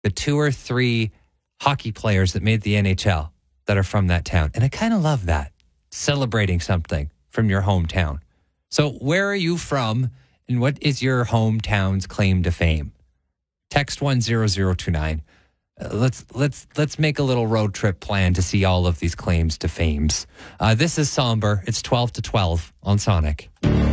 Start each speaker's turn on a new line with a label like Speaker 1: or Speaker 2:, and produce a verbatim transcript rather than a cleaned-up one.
Speaker 1: the two or three hockey players that made the N H L that are from that town. And I kind of love that, celebrating something from your hometown. So where are you from and what is your hometown's claim to fame? Text one zero zero two nine. Uh, let's let's let's make a little road trip plan to see all of these claims to fames. Uh, this is Somber. It's twelve to twelve on Sonic.